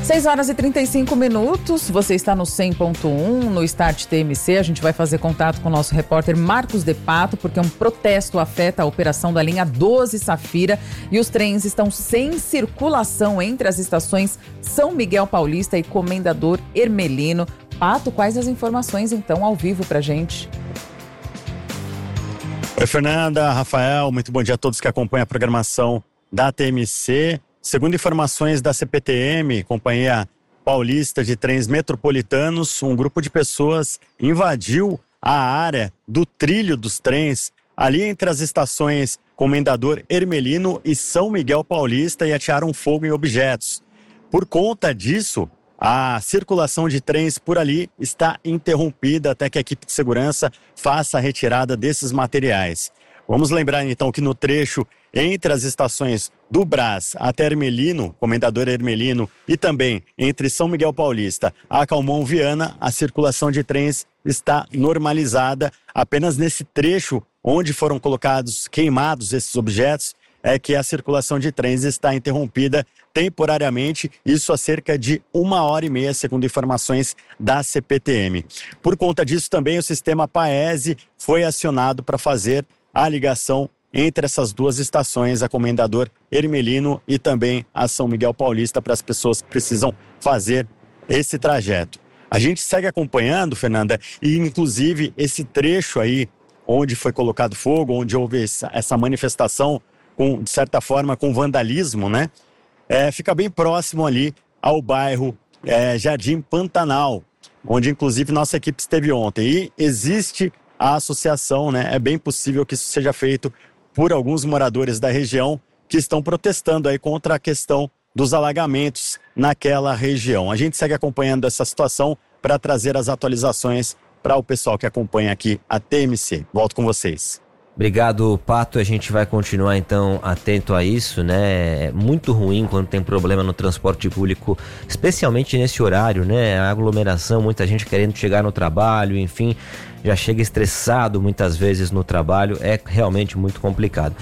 6h35, você está no 100.1, no Start TMC. A gente vai fazer contato com o nosso repórter Marcos de Pato, porque um protesto afeta a operação da linha 12 Safira e os trens estão sem circulação entre as estações São Miguel Paulista e Comendador Hermelino. Pato, quais as informações então ao vivo pra gente? Oi, Fernanda, Rafael, muito bom dia a todos que acompanham a programação da TMC. Segundo informações da CPTM, Companhia Paulista de Trens Metropolitanos, um grupo de pessoas invadiu a área do trilho dos trens, ali entre as estações Comendador Hermelino e São Miguel Paulista, e atearam fogo em objetos. Por conta disso, a circulação de trens por ali está interrompida até que a equipe de segurança faça a retirada desses materiais. Vamos lembrar então que no trecho entre as estações do Brás até Hermelino, Comendador Hermelino, e também entre São Miguel Paulista a Calmon Viana, a circulação de trens está normalizada. Apenas nesse trecho onde foram queimados esses objetos, é que a circulação de trens está interrompida temporariamente, isso há cerca de 1h30, segundo informações da CPTM. Por conta disso também o sistema Paese foi acionado para fazer a ligação entre essas duas estações, a Comendador Hermelino e também a São Miguel Paulista, para as pessoas que precisam fazer esse trajeto. A gente segue acompanhando, Fernanda, e inclusive esse trecho aí onde foi colocado fogo, onde houve essa manifestação, de certa forma, com vandalismo, né? Fica bem próximo ali ao bairro Jardim Pantanal, onde inclusive nossa equipe esteve ontem. E existe a associação, né? É bem possível que isso seja feito por alguns moradores da região que estão protestando aí contra a questão dos alagamentos naquela região. A gente segue acompanhando essa situação para trazer as atualizações para o pessoal que acompanha aqui a TMC. Volto com vocês. Obrigado, Pato. A gente vai continuar então atento a isso, né? É muito ruim quando tem problema no transporte público, especialmente nesse horário, né? A aglomeração, muita gente querendo chegar no trabalho, enfim, já chega estressado muitas vezes no trabalho, é realmente muito complicado.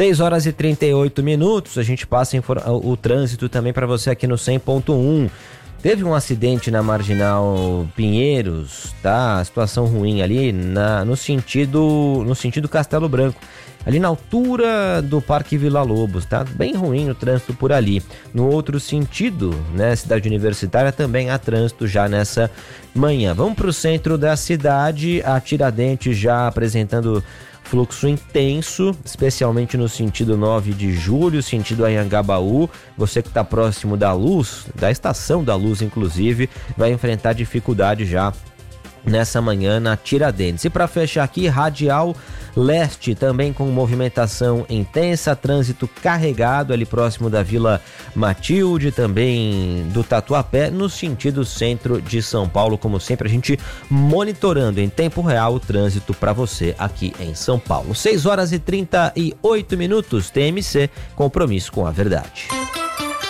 6h38, a gente passa o trânsito também para você aqui no 100.1. Teve um acidente na Marginal Pinheiros, tá? Situação ruim ali no sentido Castelo Branco, ali na altura do Parque Vila Lobos, tá? Bem ruim o trânsito por ali. No outro sentido, né, Cidade Universitária, também há trânsito já nessa manhã. Vamos para o centro da cidade, a Tiradentes já apresentando fluxo intenso, especialmente no sentido 9 de julho, sentido Anhangabaú. Você que está próximo da Luz, da Estação da Luz, inclusive, vai enfrentar dificuldade já nessa manhã na Tiradentes. E para fechar aqui, Radial Leste também com movimentação intensa, trânsito carregado ali próximo da Vila Matilde, também do Tatuapé, no sentido centro de São Paulo. Como sempre, a gente monitorando em tempo real o trânsito para você aqui em São Paulo. 6h38, TMC, compromisso com a verdade.